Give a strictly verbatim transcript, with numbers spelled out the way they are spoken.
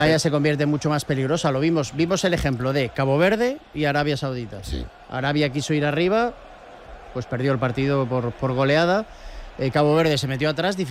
ya se convierte mucho más peligrosa. Lo vimos, vimos el ejemplo de Cabo Verde y Arabia Saudita. Sí. Arabia quiso ir arriba, pues perdió el partido por, por goleada. Eh, Cabo Verde se metió atrás,